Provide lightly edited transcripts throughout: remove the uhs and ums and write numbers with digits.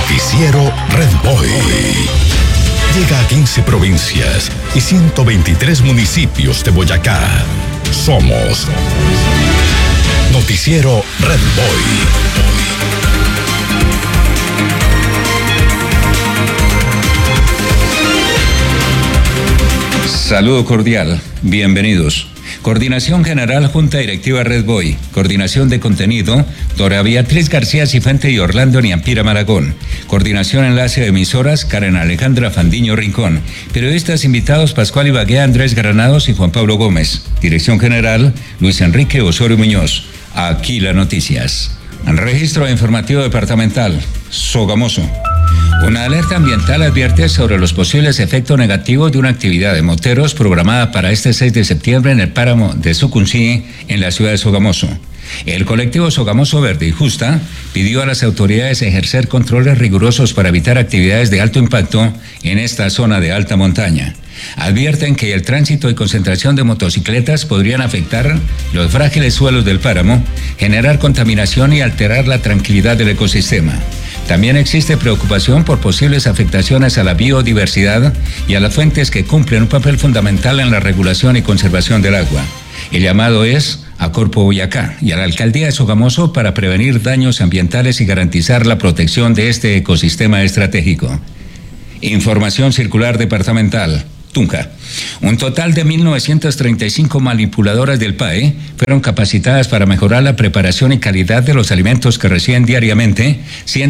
Noticiero Red Boy. Llega a 15 provincias y 123 municipios de Boyacá. Somos Noticiero Red Boy. Saludo cordial, bienvenidos. Coordinación General Junta Directiva Red Boy. Coordinación de contenido, Dora Beatriz García Cifuente y Orlando Niampira Maragón. Coordinación enlace de emisoras, Karen Alejandra Fandiño Rincón. Periodistas invitados, Pascual Ibagué, Andrés Granados y Juan Pablo Gómez. Dirección General, Luis Enrique Osorio Muñoz. Aquí las noticias. Registro informativo departamental, Sogamoso. Una alerta ambiental advierte sobre los posibles efectos negativos de una actividad de moteros programada para este 6 de septiembre en el páramo de Sucuncí, en la ciudad de Sogamoso. El colectivo Sogamoso Verde y Justa pidió a las autoridades ejercer controles rigurosos para evitar actividades de alto impacto en esta zona de alta montaña. Advierten que el tránsito y concentración de motocicletas podrían afectar los frágiles suelos del páramo, generar contaminación y alterar la tranquilidad del ecosistema. También existe preocupación por posibles afectaciones a la biodiversidad y a las fuentes que cumplen un papel fundamental en la regulación y conservación del agua. El llamado es a Corpo Boyacá y a la Alcaldía de Sogamoso para prevenir daños ambientales y garantizar la protección de este ecosistema estratégico. Información circular departamental. Tunja. Un total de 1.935 manipuladoras del PAE fueron capacitadas para mejorar la preparación y calidad de los alimentos que reciben diariamente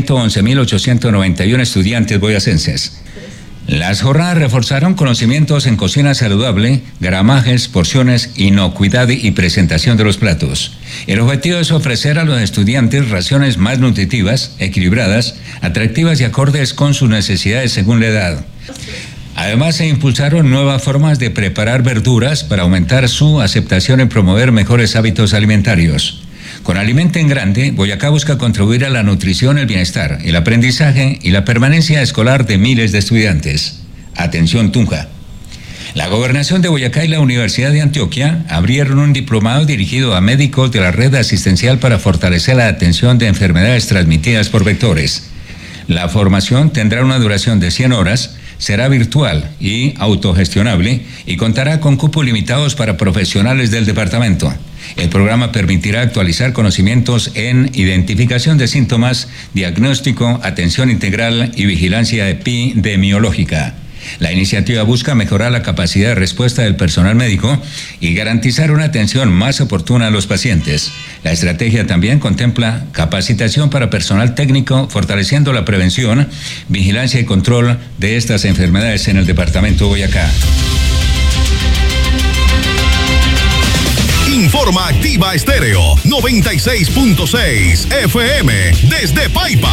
111.891 estudiantes boyacenses. Las jornadas reforzaron conocimientos en cocina saludable, gramajes, porciones, inocuidad y presentación de los platos. El objetivo es ofrecer a los estudiantes raciones más nutritivas, equilibradas, atractivas y acordes con sus necesidades según la edad. Además, se impulsaron nuevas formas de preparar verduras para aumentar su aceptación y promover mejores hábitos alimentarios. Con Alimenta en Grande, Boyacá busca contribuir a la nutrición, el bienestar, el aprendizaje y la permanencia escolar de miles de estudiantes. Atención, Tunja. La Gobernación de Boyacá y la Universidad de Antioquia abrieron un diplomado dirigido a médicos de la red asistencial para fortalecer la atención de enfermedades transmitidas por vectores. La formación tendrá una duración de 100 horas, será virtual y autogestionable y contará con cupos limitados para profesionales del departamento. El programa permitirá actualizar conocimientos en identificación de síntomas, diagnóstico, atención integral y vigilancia epidemiológica. La iniciativa busca mejorar la capacidad de respuesta del personal médico y garantizar una atención más oportuna a los pacientes. La estrategia también contempla capacitación para personal técnico, fortaleciendo la prevención, vigilancia y control de estas enfermedades en el departamento de Boyacá. Informa Activa Estéreo 96.6 FM desde Paipa.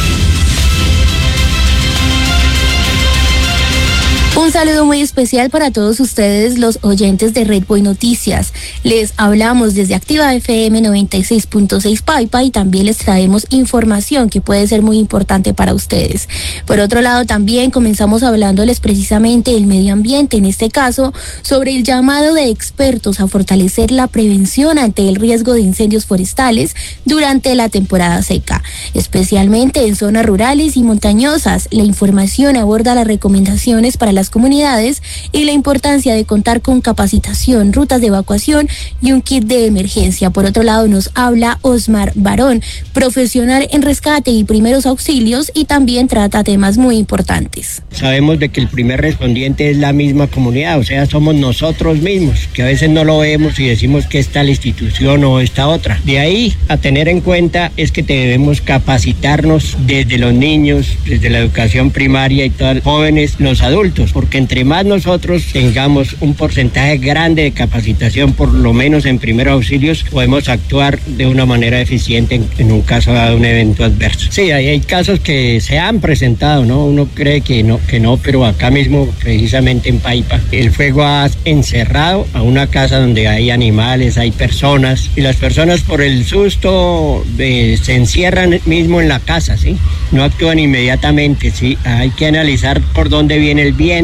Un saludo muy especial para todos ustedes, los oyentes de Red Boy Noticias. Les hablamos desde Activa FM 96.6 Paipa y también les traemos información que puede ser muy importante para ustedes. Por otro lado, también comenzamos hablándoles precisamente del medio ambiente, en este caso, sobre el llamado de expertos a fortalecer la prevención ante el riesgo de incendios forestales durante la temporada seca, especialmente en zonas rurales y montañosas. La información aborda las recomendaciones para las comunidades y la importancia de contar con capacitación, rutas de evacuación y un kit de emergencia. Por otro lado, nos habla Osmar Barón, profesional en rescate y primeros auxilios, y también trata temas muy importantes. Sabemos de que el primer respondiente es la misma comunidad, o sea, somos nosotros mismos, que a veces no lo vemos y decimos que esta la institución o esta otra. De ahí a tener en cuenta es que debemos capacitarnos desde los niños, desde la educación primaria y todos los jóvenes, los adultos, porque entre más nosotros tengamos un porcentaje grande de capacitación, por lo menos en primeros auxilios, podemos actuar de una manera eficiente en un caso de un evento adverso. Sí, hay casos que se han presentado, ¿no? Uno cree que no, pero acá mismo, precisamente en Paipa, el fuego ha encerrado a una casa donde hay animales, hay personas, y las personas por el susto se encierran mismo en la casa, ¿sí? No actúan inmediatamente, ¿sí? Hay que analizar por dónde viene el viento,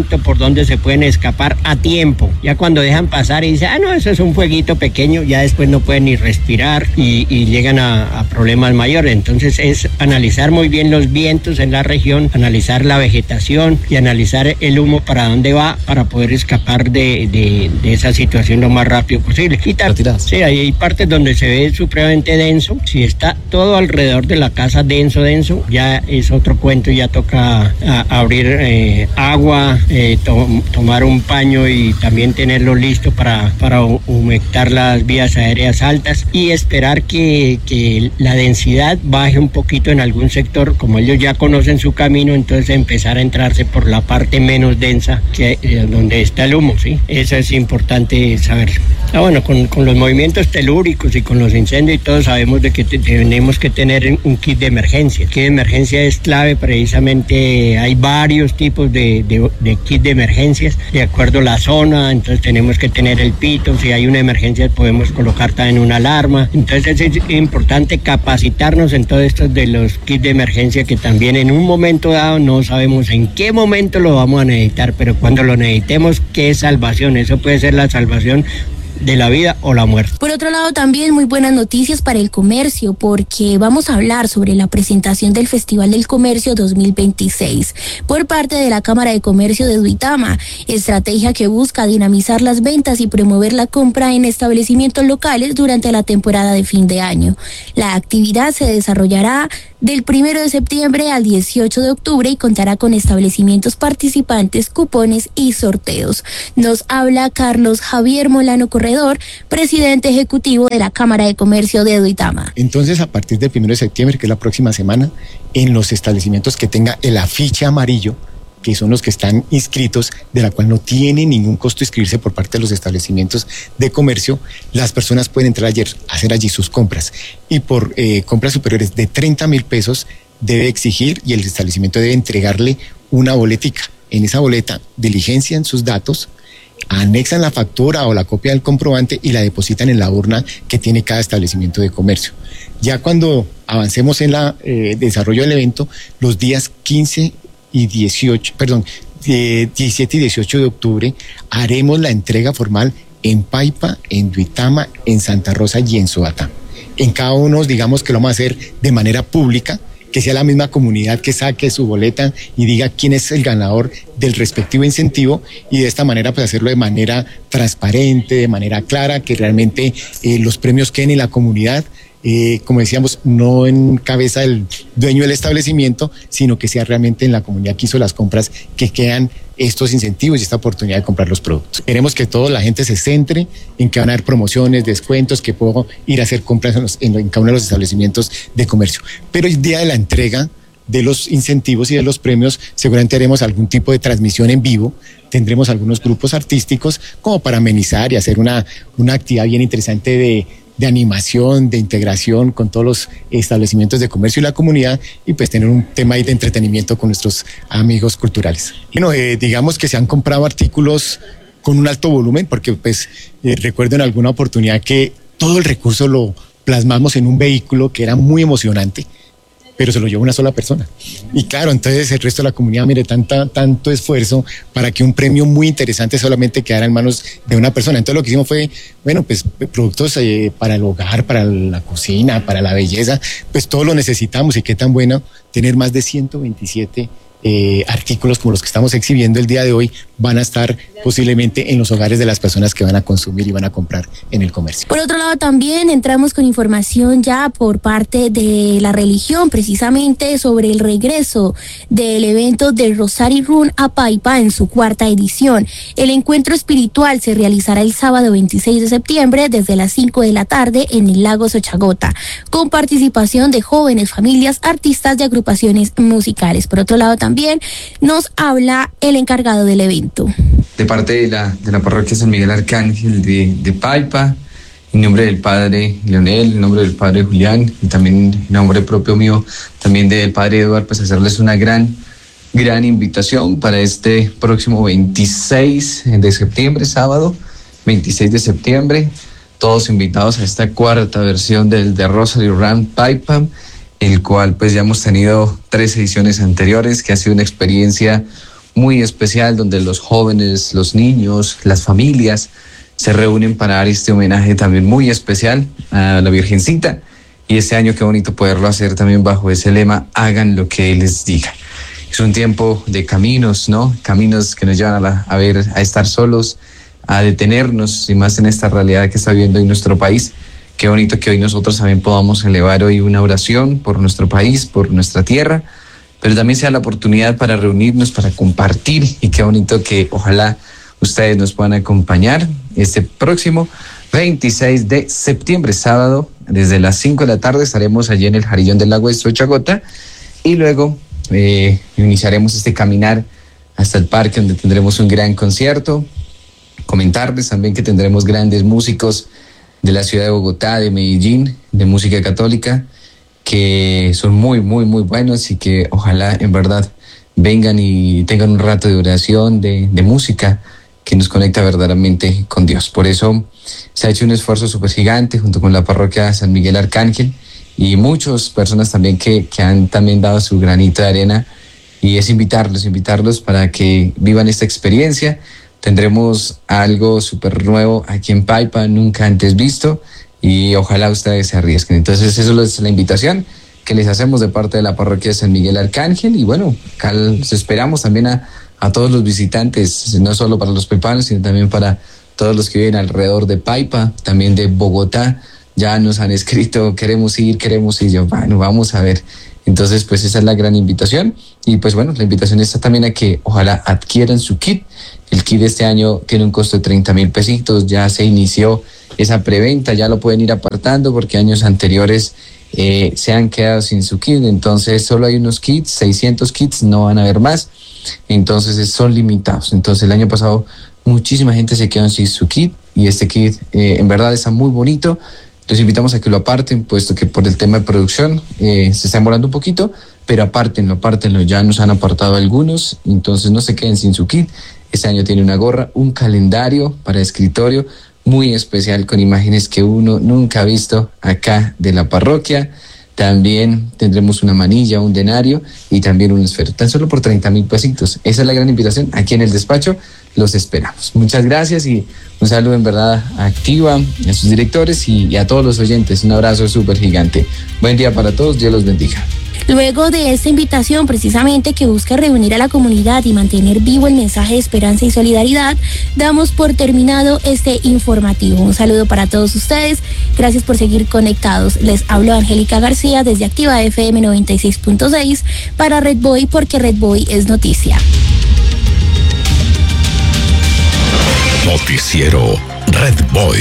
momento por donde se pueden escapar a tiempo. Ya cuando dejan pasar y dicen, no, eso es un fueguito pequeño, ya después no pueden ni respirar y llegan a problemas mayores. Entonces es analizar muy bien los vientos en la región, analizar la vegetación y analizar el humo para dónde va, para poder escapar de esa situación lo más rápido posible. Y sí, hay partes donde se ve supremamente denso. Si está todo alrededor de la casa denso, ya es otro cuento, ya toca abrir agua, tomar un paño y también tenerlo listo para humectar las vías aéreas altas y esperar que la densidad baje un poquito en algún sector. Como ellos ya conocen su camino, entonces empezar a entrarse por la parte menos densa que donde está el humo, ¿sí? Eso es importante saberlo. Bueno, con los movimientos telúricos y con los incendios y todo, sabemos de que tenemos que tener un kit de emergencia. El kit de emergencia es clave, precisamente hay varios tipos de kit de emergencias, de acuerdo a la zona. Entonces tenemos que tener el pito, si hay una emergencia podemos colocar también una alarma. Entonces es importante capacitarnos en todo esto de los kits de emergencia, que también en un momento dado no sabemos en qué momento lo vamos a necesitar, pero cuando lo necesitemos, ¿qué salvación? Eso puede ser la salvación de la vida o la muerte. Por otro lado, también muy buenas noticias para el comercio, porque vamos a hablar sobre la presentación del Festival del Comercio 2026 por parte de la Cámara de Comercio de Duitama, estrategia que busca dinamizar las ventas y promover la compra en establecimientos locales durante la temporada de fin de año. La actividad se desarrollará del 1 de septiembre al 18 de octubre y contará con establecimientos participantes, cupones y sorteos. Nos habla Carlos Javier Molano Corredor, presidente ejecutivo de la Cámara de Comercio de Duitama. Entonces, a partir del 1 de septiembre, que es la próxima semana, en los establecimientos que tenga el afiche amarillo, que son los que están inscritos, de la cual no tiene ningún costo inscribirse por parte de los establecimientos de comercio, las personas pueden entrar a hacer allí sus compras. Y por compras superiores de 30.000 pesos debe exigir, y el establecimiento debe entregarle una boletica. En esa boleta diligencian sus datos, anexan la factura o la copia del comprobante y la depositan en la urna que tiene cada establecimiento de comercio. Ya cuando avancemos en el desarrollo del evento, los días 17 y 18 de octubre, haremos la entrega formal en Paipa, en Duitama, en Santa Rosa y en Soatá. En cada uno, digamos que lo vamos a hacer de manera pública, que sea la misma comunidad que saque su boleta y diga quién es el ganador del respectivo incentivo, y de esta manera pues hacerlo de manera transparente, de manera clara, que realmente los premios queden en la comunidad. Como decíamos, no en cabeza del dueño del establecimiento, sino que sea realmente en la comunidad que hizo las compras que quedan estos incentivos y esta oportunidad de comprar los productos. Queremos que toda la gente se centre en que van a haber promociones, descuentos, que puedo ir a hacer compras en cada uno de los establecimientos de comercio. Pero el día de la entrega de los incentivos y de los premios, seguramente haremos algún tipo de transmisión en vivo, tendremos algunos grupos artísticos como para amenizar y hacer una actividad bien interesante de animación, de integración con todos los establecimientos de comercio y la comunidad, y pues tener un tema ahí de entretenimiento con nuestros amigos culturales. Bueno, digamos que se han comprado artículos con un alto volumen, porque pues recuerdo en alguna oportunidad que todo el recurso lo plasmamos en un vehículo que era muy emocionante, pero se lo llevó una sola persona. Y claro, entonces el resto de la comunidad, mire, tanto esfuerzo para que un premio muy interesante solamente quedara en manos de una persona. Entonces lo que hicimos fue, bueno, pues productos para el hogar, para la cocina, para la belleza, pues todo lo necesitamos, y qué tan bueno tener más de 127 artículos como los que estamos exhibiendo el día de hoy van a estar posiblemente en los hogares de las personas que van a consumir y van a comprar en el comercio. Por otro lado, también entramos con información ya por parte de la religión, precisamente sobre el regreso del evento del Rosary Run a Paipa en su 4ª edición. El encuentro espiritual se realizará el sábado 26 de septiembre desde las 5 de la tarde en el lago Xochagota, con participación de jóvenes, familias, artistas y agrupaciones musicales. Por otro lado, también nos habla el encargado del evento. De parte de la parroquia San Miguel Arcángel de Paipa, en nombre del padre Leonel, en nombre del padre Julián, y también en nombre propio mío, también del padre Eduardo, pues hacerles una gran invitación para este próximo 26 de septiembre, sábado 26 de septiembre, todos invitados a esta 4ª versión del The Rosary Run Paipa, el cual pues ya hemos tenido 3 ediciones anteriores, que ha sido una experiencia muy especial donde los jóvenes, los niños, las familias se reúnen para dar este homenaje también muy especial a la Virgencita. Y este año qué bonito poderlo hacer también bajo ese lema, hagan lo que Él les diga. Es un tiempo de caminos, ¿no? Caminos que nos llevan a estar solos, a detenernos, y más en esta realidad que está viviendo hoy nuestro país. Qué bonito que hoy nosotros también podamos elevar hoy una oración por nuestro país, por nuestra tierra, pero también sea la oportunidad para reunirnos, para compartir, y qué bonito que ojalá ustedes nos puedan acompañar este próximo 26 de septiembre, sábado, desde las 5 de la tarde estaremos allí en el Jarillón del Lago de Sochagota, y luego iniciaremos este caminar hasta el parque donde tendremos un gran concierto. Comentarles también que tendremos grandes músicos de la ciudad de Bogotá, de Medellín, de música católica, que son muy, muy, muy buenos, y que ojalá en verdad vengan y tengan un rato de oración, de música que nos conecta verdaderamente con Dios. Por eso se ha hecho un esfuerzo súper gigante junto con la parroquia San Miguel Arcángel y muchas personas también que han también dado su granito de arena, y es invitarlos para que vivan esta experiencia. Tendremos algo súper nuevo aquí en Paipa, nunca antes visto, y ojalá ustedes se arriesguen. Entonces eso es la invitación que les hacemos de parte de la parroquia de San Miguel Arcángel, y bueno, acá los esperamos también a todos los visitantes, no solo para los paipanos, sino también para todos los que viven alrededor de Paipa, también de Bogotá. Ya nos han escrito, queremos ir, yo, bueno, vamos a ver. Entonces, pues esa es la gran invitación, y pues bueno, la invitación está también a que ojalá adquieran su kit. El kit de este año tiene un costo de 30,000 pesitos, ya se inició esa preventa, ya lo pueden ir apartando porque años anteriores se han quedado sin su kit. Entonces solo hay unos kits, 600 kits, no van a haber más, entonces son limitados. Entonces el año pasado muchísima gente se quedó sin su kit, y este kit en verdad está muy bonito. Los invitamos a que lo aparten, puesto que por el tema de producción se está demorando un poquito, pero apártenlo, ya nos han apartado algunos, entonces no se queden sin su kit. Este año tiene una gorra, un calendario para escritorio muy especial con imágenes que uno nunca ha visto acá de la parroquia. También tendremos una manilla, un denario y también un esfero, tan solo por 30,000 pesitos. Esa es la gran invitación. Aquí en el despacho los esperamos. Muchas gracias y un saludo en verdad a Activa, a sus directores y a todos los oyentes. Un abrazo súper gigante. Buen día para todos, Dios los bendiga. Luego de esta invitación, precisamente que busca reunir a la comunidad y mantener vivo el mensaje de esperanza y solidaridad, damos por terminado este informativo. Un saludo para todos ustedes. Gracias por seguir conectados. Les hablo Angélica García desde Activa FM 96.6 para Red Boy, porque Red Boy es noticia. Noticiero Red Boy.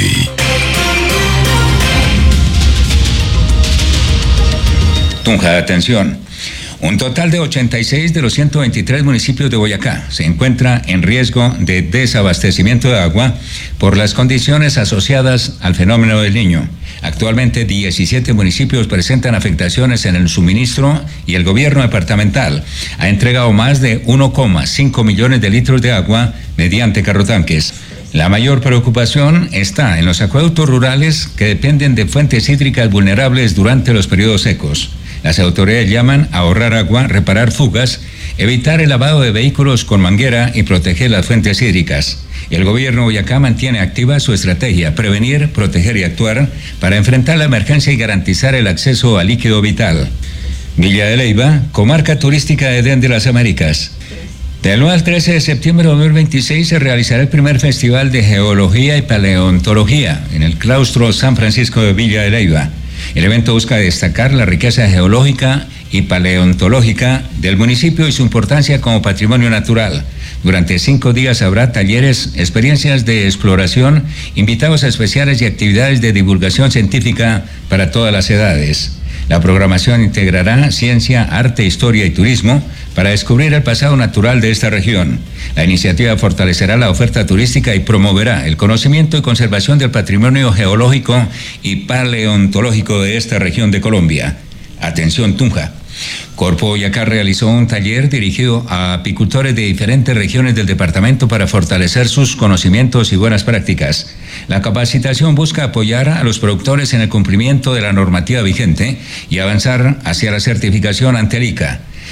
Tunja, atención. Un total de 86 de los 123 municipios de Boyacá se encuentra en riesgo de desabastecimiento de agua por las condiciones asociadas al fenómeno del Niño. Actualmente 17 municipios presentan afectaciones en el suministro y el gobierno departamental ha entregado más de 1,5 millones de litros de agua mediante carrotanques. La mayor preocupación está en los acueductos rurales que dependen de fuentes hídricas vulnerables durante los periodos secos. Las autoridades llaman a ahorrar agua, reparar fugas, evitar el lavado de vehículos con manguera y proteger las fuentes hídricas. El gobierno de Boyacá mantiene activa su estrategia: prevenir, proteger y actuar para enfrentar la emergencia y garantizar el acceso al líquido vital. Villa de Leyva, comarca turística de Edén de las Américas. Del 9 al 13 de septiembre de 2026 se realizará el primer Festival de Geología y Paleontología en el claustro San Francisco de Villa de Leyva. El evento busca destacar la riqueza geológica y paleontológica del municipio y su importancia como patrimonio natural. Durante 5 días habrá talleres, experiencias de exploración, invitados especiales y actividades de divulgación científica para todas las edades. La programación integrará ciencia, arte, historia y turismo para descubrir el pasado natural de esta región. La iniciativa fortalecerá la oferta turística y promoverá el conocimiento y conservación del patrimonio geológico y paleontológico de esta región de Colombia. Atención, Tunja. Corpo Boyacá realizó un taller dirigido a apicultores de diferentes regiones del departamento para fortalecer sus conocimientos y buenas prácticas. La capacitación busca apoyar a los productores en el cumplimiento de la normativa vigente y avanzar hacia la certificación ante el ICA.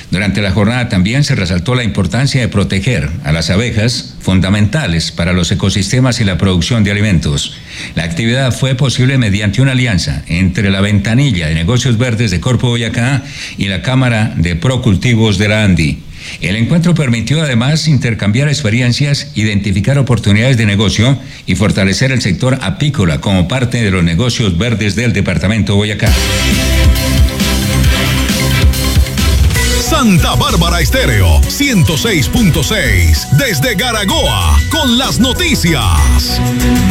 Durante la jornada también se resaltó la importancia de proteger a las abejas, fundamentales para los ecosistemas y la producción de alimentos. La actividad fue posible mediante una alianza entre la Ventanilla de Negocios Verdes de Corpo Boyacá y la Cámara de Procultivos de la ANDI. El encuentro permitió además intercambiar experiencias, identificar oportunidades de negocio y fortalecer el sector apícola como parte de los negocios verdes del departamento de Boyacá. Santa Bárbara Estéreo 106.6 desde Garagoa con las noticias.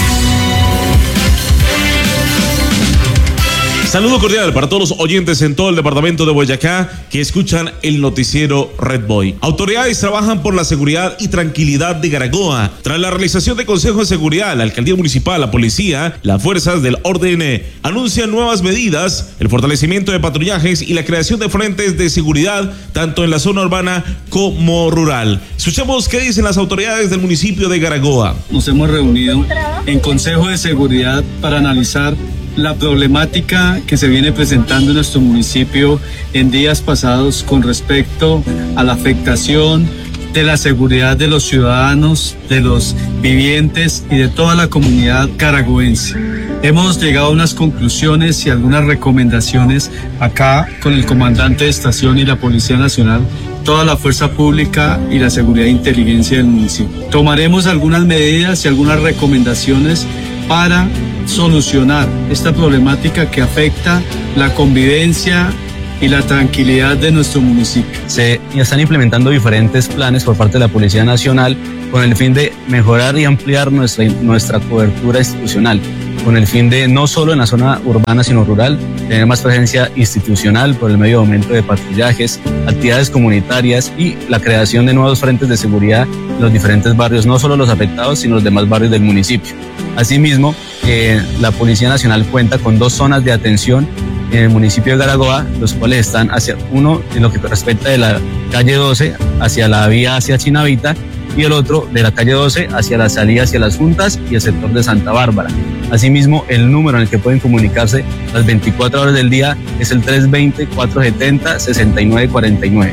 Saludo cordial para todos los oyentes en todo el departamento de Boyacá que escuchan el noticiero Red Boy. Autoridades trabajan por la seguridad y tranquilidad de Garagoa. Tras la realización de Consejo de Seguridad, la Alcaldía Municipal, la Policía, las Fuerzas del Orden anuncian nuevas medidas, el fortalecimiento de patrullajes y la creación de frentes de seguridad tanto en la zona urbana como rural. Escuchemos qué dicen las autoridades del municipio de Garagoa. Nos hemos reunido en Consejo de Seguridad para analizar la problemática que se viene presentando en nuestro municipio en días pasados con respecto a la afectación de la seguridad de los ciudadanos, de los vivientes y de toda la comunidad caragoense. Hemos llegado a unas conclusiones y algunas recomendaciones acá con el comandante de estación y la Policía Nacional, toda la fuerza pública y la seguridad e inteligencia del municipio. Tomaremos algunas medidas y algunas recomendaciones para solucionar esta problemática que afecta la convivencia y la tranquilidad de nuestro municipio. Se están implementando diferentes planes por parte de la Policía Nacional con el fin de mejorar y ampliar nuestra cobertura institucional, con el fin de no solo en la zona urbana sino rural, tener más presencia institucional por el medio de aumento de patrullajes, actividades comunitarias y la creación de nuevos frentes de seguridad en los diferentes barrios, no solo los afectados sino los demás barrios del municipio. Asimismo, la Policía Nacional cuenta con 2 zonas de atención en el municipio de Garagoa, los cuales están hacia uno en lo que respecta de la calle 12 hacia la vía hacia Chinavita y el otro de la calle 12 hacia la salida hacia las Juntas y el sector de Santa Bárbara. Asimismo, el número en el que pueden comunicarse las 24 horas del día es el 320-470-6949.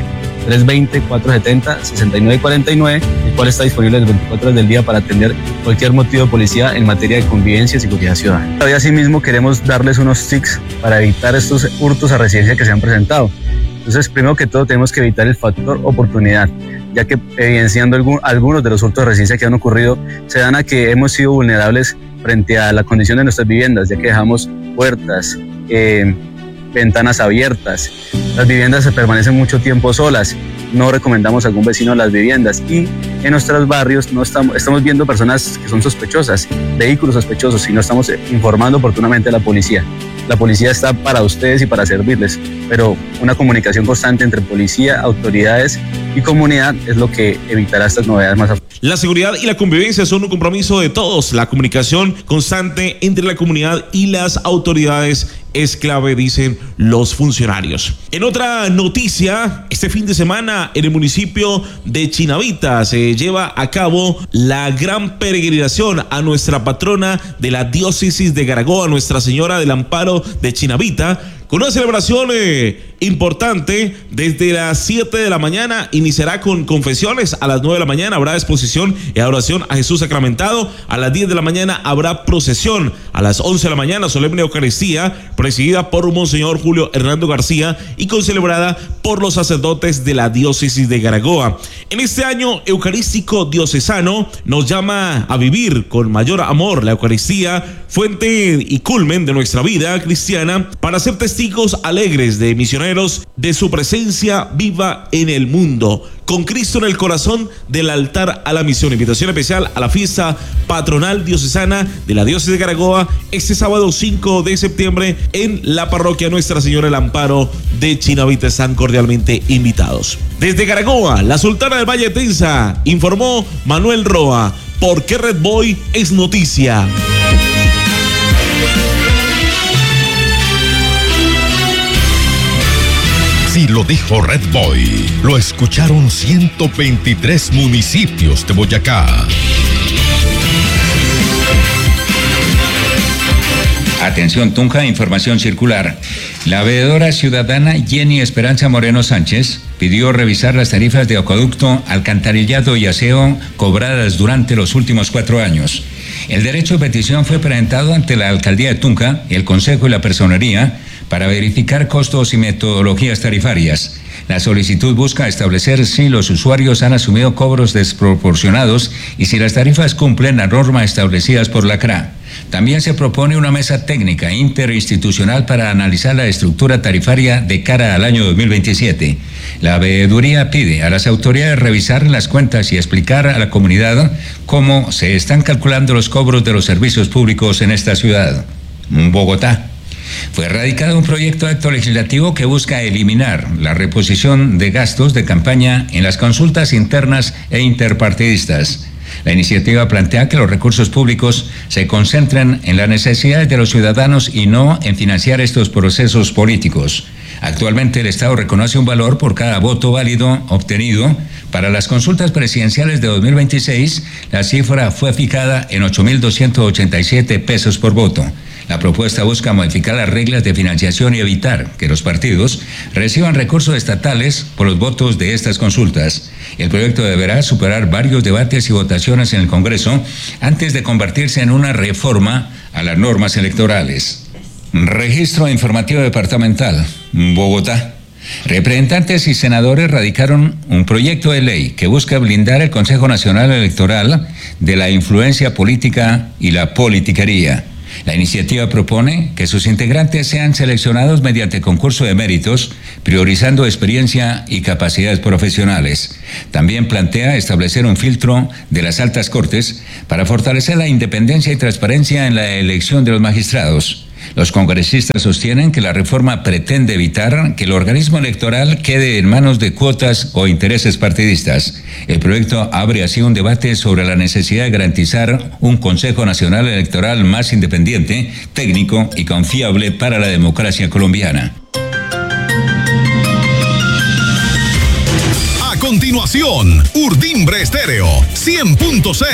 320-470-6949, el cual está disponible las 24 horas del día para atender cualquier motivo de policía en materia de convivencia y seguridad ciudadana. Todavía asimismo queremos darles unos tips para evitar estos hurtos a residencia que se han presentado. Entonces, primero que todo tenemos que evitar el factor oportunidad, ya que evidenciando algunos de los hurtos de residencia que han ocurrido se dan a que hemos sido vulnerables frente a la condición de nuestras viviendas, ya que dejamos puertas, ventanas abiertas, las viviendas se permanecen mucho tiempo solas, no recomendamos a algún vecino las viviendas y en nuestros barrios no estamos viendo personas que son sospechosas, vehículos sospechosos y no estamos informando oportunamente a la policía. La policía está para ustedes y para servirles, pero una comunicación constante entre policía, autoridades y comunidad es lo que evitará estas novedades más a futuro. La seguridad y la convivencia son un compromiso de todos. La comunicación constante entre la comunidad y las autoridades es clave, dicen los funcionarios. En otra noticia, este fin de semana en el municipio de Chinavita se lleva a cabo la gran peregrinación a nuestra patrona de la diócesis de Garagoa, Nuestra Señora del Amparo de Chinavita, con una celebración importante. Desde las 7 de la mañana iniciará con confesiones, a las 9 de la mañana habrá exposición y adoración a Jesús sacramentado, a las 10 de la mañana habrá procesión, a las 11 de la mañana solemne Eucaristía presidida por Monseñor Julio Hernando García y concelebrada por los sacerdotes de la diócesis de Garagoa. En este año eucarístico diocesano nos llama a vivir con mayor amor la Eucaristía, fuente y culmen de nuestra vida cristiana, para ser testigos alegres de misioneros de su presencia viva en el mundo, con Cristo en el corazón del altar a la misión. Invitación especial a la fiesta patronal diocesana de la diócesis de Garagoa este sábado 5 de septiembre en la parroquia Nuestra Señora del Amparo de Chinavita. Están cordialmente invitados. Desde Garagoa, la Sultana del Valle Tensa, informó Manuel Roa, porque Red Boy es noticia. Si lo dijo Red Boy, lo escucharon 123 municipios de Boyacá. Atención Tunja, información circular. La veedora ciudadana Jenny Esperanza Moreno Sánchez pidió revisar las tarifas de acueducto, alcantarillado y aseo cobradas durante los últimos 4 años. El derecho de petición fue presentado ante la Alcaldía de Tunja, el Consejo y la Personería para verificar costos y metodologías tarifarias. La solicitud busca establecer si los usuarios han asumido cobros desproporcionados y si las tarifas cumplen las normas establecidas por la CRA. También se propone una mesa técnica interinstitucional para analizar la estructura tarifaria de cara al año 2027. La veeduría pide a las autoridades revisar las cuentas y explicar a la comunidad cómo se están calculando los cobros de los servicios públicos en esta ciudad. Bogotá. Fue radicado un proyecto de acto legislativo que busca eliminar la reposición de gastos de campaña en las consultas internas e interpartidistas. La iniciativa plantea que los recursos públicos se concentren en las necesidades de los ciudadanos y no en financiar estos procesos políticos. Actualmente el Estado reconoce un valor por cada voto válido obtenido. Para las consultas presidenciales de 2026, la cifra fue fijada en 8.287 pesos por voto. La propuesta busca modificar las reglas de financiación y evitar que los partidos reciban recursos estatales por los votos de estas consultas. El proyecto deberá superar varios debates y votaciones en el Congreso antes de convertirse en una reforma a las normas electorales. Registro Informativo Departamental, Bogotá. Representantes y senadores radicaron un proyecto de ley que busca blindar el Consejo Nacional Electoral de la influencia política y la politiquería. La iniciativa propone que sus integrantes sean seleccionados mediante concurso de méritos, priorizando experiencia y capacidades profesionales. También plantea establecer un filtro de las altas cortes para fortalecer la independencia y transparencia en la elección de los magistrados. Los congresistas sostienen que la reforma pretende evitar que el organismo electoral quede en manos de cuotas o intereses partidistas. El proyecto abre así un debate sobre la necesidad de garantizar un Consejo Nacional Electoral más independiente, técnico y confiable para la democracia colombiana. A continuación, Urdimbre Estéreo 100.6.